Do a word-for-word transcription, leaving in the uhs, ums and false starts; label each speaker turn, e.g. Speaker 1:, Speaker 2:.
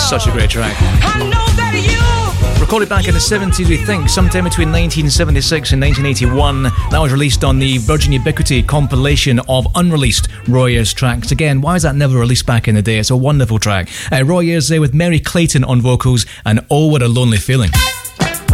Speaker 1: Such a great track. Recorded back in the seventies, we think, sometime between nineteen seventy-six and nineteen eighty-one. That was released on the Virgin Ubiquity compilation of unreleased Roy Ayers tracks. Again, why was that never released back in the day? It's a wonderful track. Uh, Roy Ayers there with Mary Clayton on vocals and Oh What a Lonely Feeling.